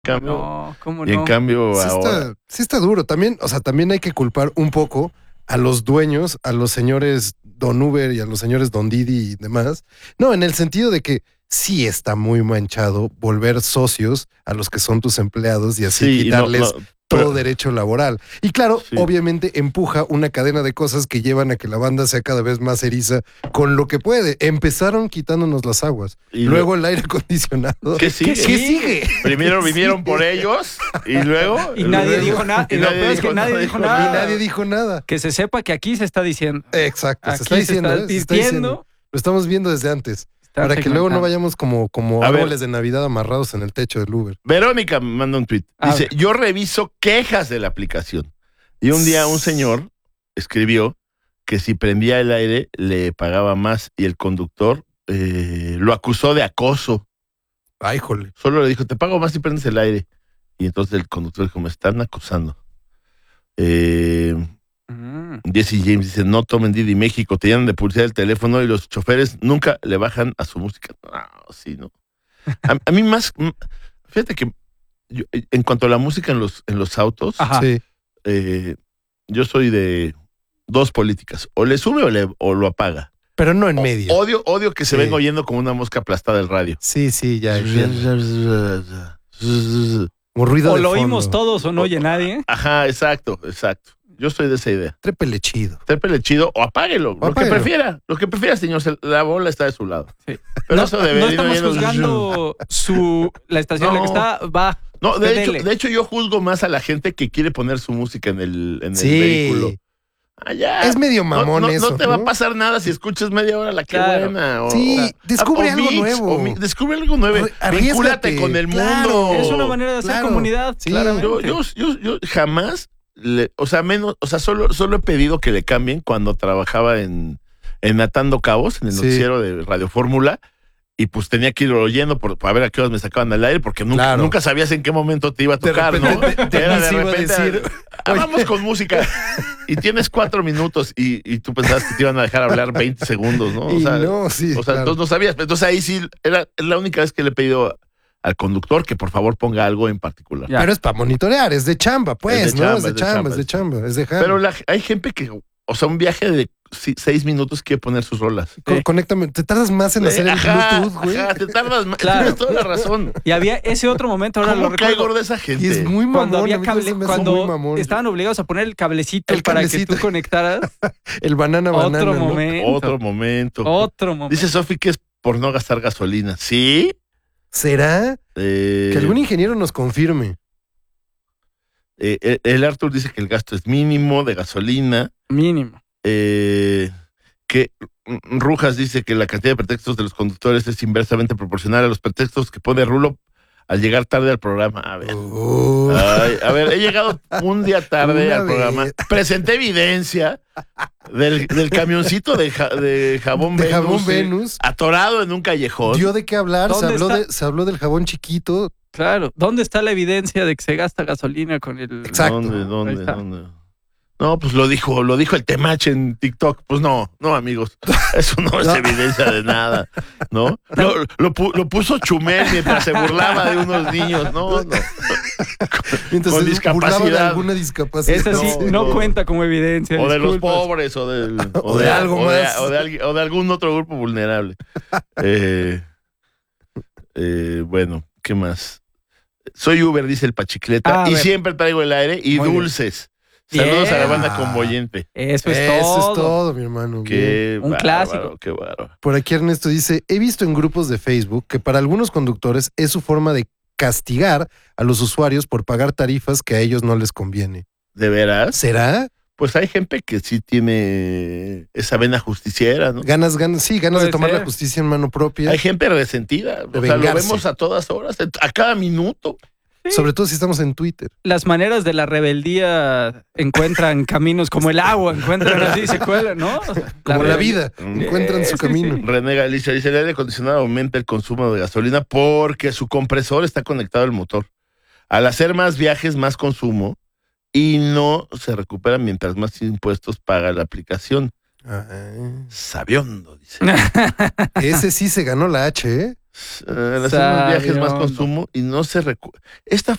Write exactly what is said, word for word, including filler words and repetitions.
cambio, No, ¿cómo y en no? cambio Sí ahora... está, sí está duro. También, o sea, también hay que culpar un poco a los dueños, a los señores Don Uber y a los señores Don Didi y demás. No, en el sentido de que sí está muy manchado volver socios a los que son tus empleados y así Sí, y no- quitarles no, todo pero- derecho laboral. Y claro, Sí. obviamente empuja una cadena de cosas que llevan a que la banda sea cada vez más eriza con lo que puede. Empezaron quitándonos las aguas. Y Luego el aire acondicionado. ¿Qué sigue? ¿Qué sigue? Primero ¿Qué vinieron sigue? por ellos y luego... Y nadie luego- dijo nada. y Y lo peor es que nadie dijo Y nada. nadie dijo nada. Que se sepa que aquí se está diciendo. Exacto, Aquí se está diciendo, se está ¿eh? Se está diciendo. diciendo. Lo estamos viendo desde antes. Está Para que luego no segmentado. vayamos como, como A ver. árboles de Navidad amarrados en el techo del Uber. Verónica me manda un tweet. A Dice, ver. yo reviso quejas de la aplicación. Y un día un señor escribió que si prendía el aire le pagaba más y el conductor eh, lo acusó de acoso. Ay, jole. Solo le dijo, te pago más si prendes el aire. Y entonces el conductor dijo, me están acusando. Eh, Mm. Jesse James dice, no tomen Didi México, te llenan de publicidad el teléfono y los choferes nunca le bajan a su música. No, sí, no. A, a mí más, mm, fíjate que yo, en cuanto a la música en los, en los autos, Ajá. Sí. eh, yo soy de dos políticas, o le sube o, le, o lo apaga. Pero no en medio. Odio, odio que se Sí. venga oyendo como una mosca aplastada el radio. Sí, sí, ya. entiendo. Como ruido O de lo fondo. oímos todos o no oye nadie. Ajá, exacto, exacto. Yo soy de esa idea. Trépele chido. Trépele chido o apáguelo, lo que apáguelo. prefiera. Lo que prefiera, señor, se- la bola está de su lado. Sí. Pero No, eso de no venir estamos oyendo- juzgando su, la estación en la que No. está. Va. No, de Dele. hecho, de hecho, yo juzgo más a la gente que quiere poner su música en el, en el Sí. vehículo. Allá. Es medio No, mamón no, eso. no te va a pasar nada si escuchas media hora la que Claro. buena. O, Sí, o- descubre o algo mix, nuevo. o mi- descubre algo nuevo. Arri- arriésgate, Vincúlate con el claro. mundo. Es una manera de hacer claro. comunidad. Sí. Claramente. Yo, yo, yo, yo jamás, le- o sea, menos, o sea, solo, solo he pedido que le cambien cuando trabajaba en, en Atando Cabos, en el Sí. noticiero de Radio Fórmula, y pues tenía que ir oyendo por, para ver a qué horas me sacaban al aire, porque nunca, Claro. nunca sabías en qué momento te iba a De tocar, repente ¿no? te- te Era de iba a repente, decir, "Ah, vamos oye". con música, y tienes cuatro minutos, y, y tú pensabas que te iban a dejar hablar veinte segundos, ¿no? O Y sea, no, sí. o sea, claro. entonces no sabías. Entonces ahí sí, era la única vez que le he pedido al conductor que por favor ponga algo en particular. Ya. Pero es para monitorear, es de chamba, pues, Es de ¿no? chamba, es de chamba, es de chamba, es de jamba. Pero la- hay gente que, o sea, un viaje de si- seis minutos quiere poner sus rolas. Co- Sí. conéctame, te tardas más en hacer el Ajá, Bluetooth, güey. ajá, te tardas más. Claro. Tienes toda la razón. Y había ese otro momento, ahora lo ¿Cómo caigo recuerdo. de esa gente? Y es muy mamón. Cuando había a mí cable, se me hace muy cuando mamón. estaban obligados a poner el cablecito El para cablecito. que tú conectaras. El banana banana. Otro ¿no? momento. Otro momento. Otro momento. Dice Sofi que es por no gastar gasolina. ¿Sí? ¿Será? Eh, Que algún ingeniero nos confirme. eh, eh, el Arthur dice que el gasto es mínimo de gasolina. Mínimo. Eh, que mm, Rujas dice que la cantidad de pretextos de los conductores es inversamente proporcional a los pretextos que pone Rulo al llegar tarde al programa. A ver. Oh. Ay, a ver, he llegado un día tarde Una al programa. vez. Presenté evidencia del, del camioncito de, ja- de jabón De Venus. jabón sí, Venus. atorado en un callejón. Dio de qué hablar, se ¿Dónde habló, está? de, se habló del jabón chiquito. Claro. ¿Dónde está la evidencia de que se gasta gasolina con el. Exacto. ¿Dónde, Ahí dónde, está. dónde? No, pues lo dijo, lo dijo el Temache en TikTok. Pues no, no, amigos. Eso no es No. evidencia de nada, ¿no? Lo, lo pu- lo puso Chumel mientras se burlaba de unos niños. No, no. Mientras Con se burlaba de discapacidad. alguna discapacidad. Esa sí No, no, no. cuenta como evidencia. O de los disculpas. pobres, o, del, O de algo o de- más. o de alguien- o de algún otro grupo vulnerable. Eh, eh, bueno, ¿qué más? Soy Uber, dice el Pachicleta, Ah, a y ver. siempre traigo el aire y Muy bien. dulces. Saludos a la Bien. banda convoyente. Eso es Eso todo. es todo, mi hermano. Bien. Qué Un bárbaro, clásico. Qué bárbaro. Por aquí Ernesto dice, he visto en grupos de Facebook que para algunos conductores es su forma de castigar a los usuarios por pagar tarifas que a ellos no les conviene. ¿De veras? ¿Será? Pues hay gente que sí tiene esa vena justiciera, ¿no? Ganas, ganas, sí, ganas Puede de tomar ser. la justicia en mano propia. Hay gente resentida. De O sea, lo vengarse. vemos a todas horas, a cada minuto. Sobre todo si estamos en Twitter. Las maneras de la rebeldía encuentran caminos como el agua, encuentran así, se cuelan, ¿no? Como la rebeldía. vida. Encuentran Sí, su sí, camino. sí. René Galicia dice, el aire acondicionado aumenta el consumo de gasolina porque su compresor está conectado al motor. Al hacer más viajes, más consumo y no se recupera mientras más impuestos paga la aplicación. Ah, Sabiondo, dice. ese sí se ganó la H, ¿eh? Eh, al hacer más viajes, más Sabiondo. consumo y no se recu- Esta